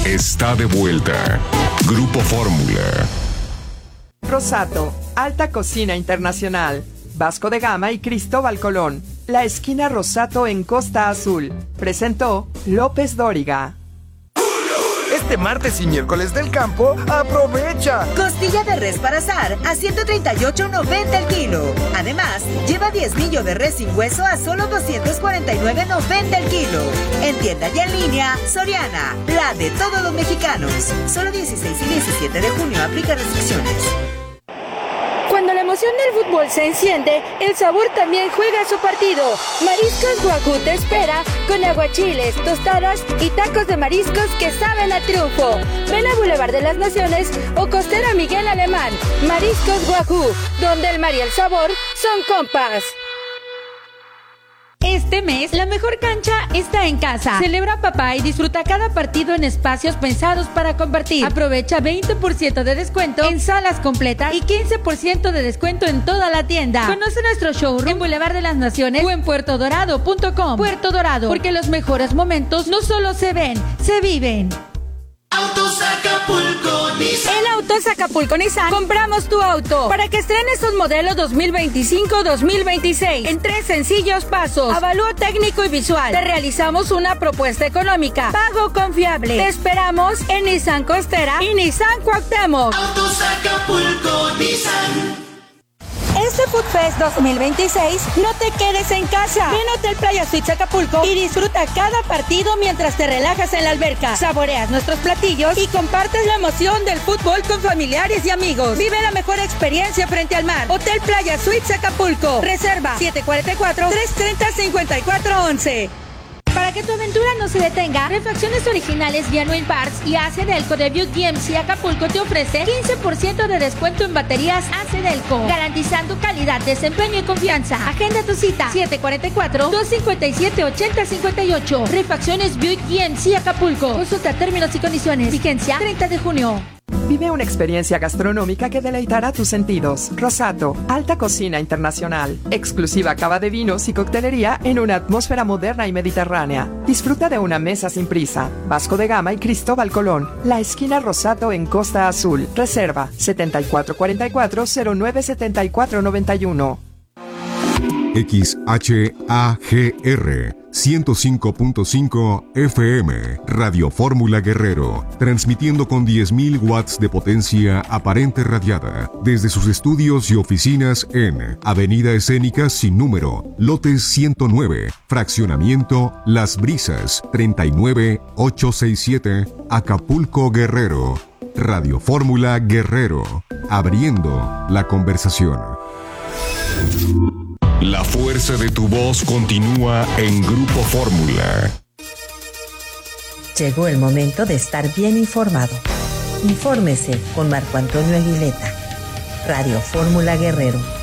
está de vuelta. Grupo Fórmula. Rosato, Alta Cocina Internacional, Vasco de Gama y Cristóbal Colón. La esquina Rosato en Costa Azul. Presentó López Dóriga. Este martes y miércoles del campo, ¡aprovecha! Costilla de res para asar a $138.90 el kilo. Además, lleva 10 millo de res sin hueso a solo $249.90 el kilo. En tienda y en línea, Soriana, la de todos los mexicanos. Solo 16 y 17 de junio aplica restricciones. Cuando la emoción del fútbol se enciende, el sabor también juega su partido. Mariscos Wagyu te espera con aguachiles, tostadas y tacos de mariscos que saben a triunfo. Ven a Boulevard de las Naciones o Costera Miguel Alemán. Mariscos Wagyu, donde el mar y el sabor son compas. Este mes, la mejor cancha está en casa. Celebra papá y disfruta cada partido en espacios pensados para compartir. Aprovecha 20% de descuento en salas completas y 15% de descuento en toda la tienda. Conoce nuestro showroom en Boulevard de las Naciones o en puertodorado.com. Puerto Dorado, porque los mejores momentos no solo se ven, se viven. Autos Acapulco Nissan. En Autos Acapulco Nissan compramos tu auto para que estrenes sus modelos 2025-2026 en 3 sencillos pasos. Avalúo técnico y visual. Te realizamos una propuesta económica. Pago confiable. Te esperamos en Nissan Costera y Nissan Cuauhtémoc. Autos Acapulco Nissan. Este Food Fest 2026, no te quedes en casa. Ven a Hotel Playa Suites Acapulco y disfruta cada partido mientras te relajas en la alberca. Saboreas nuestros platillos y compartes la emoción del fútbol con familiares y amigos. Vive la mejor experiencia frente al mar. Hotel Playa Suites Acapulco. Reserva 744-330-5411. Para que tu aventura no se detenga, Refacciones Originales Genuine Parts y Acedelco de Buick GMC Acapulco te ofrece 15% de descuento en baterías Acedelco, garantizando calidad, desempeño y confianza. Agenda tu cita 744-257-8058. Refacciones Buick GMC Acapulco. Consulta términos y condiciones. Vigencia 30 de junio. Vive una experiencia gastronómica que deleitará tus sentidos. Rosato, Alta Cocina Internacional. Exclusiva cava de vinos y coctelería en una atmósfera moderna y mediterránea. Disfruta de una mesa sin prisa. Vasco de Gama y Cristóbal Colón. La esquina Rosato en Costa Azul. Reserva 7444-097491. XHAGR 105.5 FM, Radio Fórmula Guerrero, transmitiendo con 10.000 watts de potencia aparente radiada, desde sus estudios y oficinas en Avenida Escénica sin número, lote 109, fraccionamiento Las Brisas, 39867, Acapulco, Guerrero. Radio Fórmula Guerrero, abriendo la conversación. La fuerza de tu voz continúa en Grupo Fórmula. Llegó el momento de estar bien informado. Infórmese con Marco Antonio Aguileta. Radio Fórmula Guerrero.